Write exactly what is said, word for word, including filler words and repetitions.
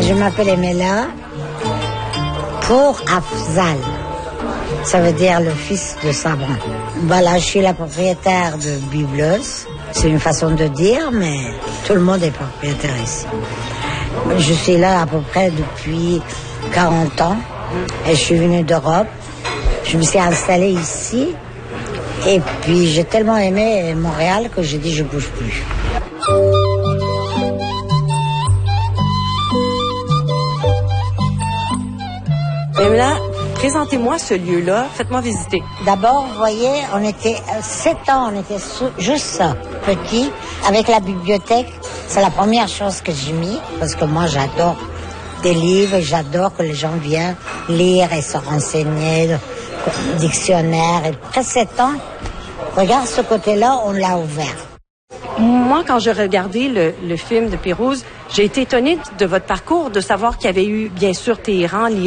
Je m'appelle Emela pour Afzal. Ça veut dire le fils de Sabran. Voilà, je suis la propriétaire de Biblos. C'est une façon de dire, mais tout le monde est propriétaire ici. Je suis là à peu près depuis quarante ans et je suis venue d'Europe. Je me suis installée ici et puis j'ai tellement aimé Montréal que j'ai dit je bouge plus. Et là, présentez-moi ce lieu-là, faites-moi visiter. D'abord, vous voyez, on était sept ans, on était juste ça, petit, avec la bibliothèque. C'est la première chose que j'ai mis, parce que moi j'adore des livres et j'adore que les gens viennent lire et se renseigner, dictionnaire. Et après sept ans, regarde ce côté-là, on l'a ouvert. Moi, quand j'ai regardé le, le film de Pérouse, j'ai été étonnée de votre parcours, de savoir qu'il y avait eu, bien sûr, Téhéran,